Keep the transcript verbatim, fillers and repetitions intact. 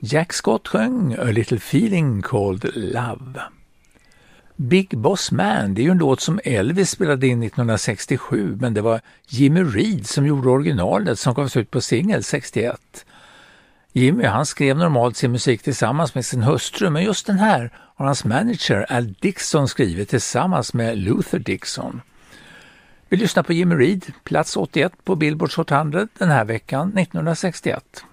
Jack Scott sjöng A Little Feeling Called Love. Big Boss Man, det är ju en låt som Elvis spelade in nittonhundrasextiosju, men det var Jimmy Reed som gjorde originalet som gavs ut på singel sextioett. Jimmy, han skrev normalt sin musik tillsammans med sin hustru, men just den här har hans manager Al Dixon skrivit tillsammans med Luther Dixon. Vi lyssnar på Jimmy Reed, plats åttioett på Billboard Hot hundra den här veckan nittonhundrasextioett.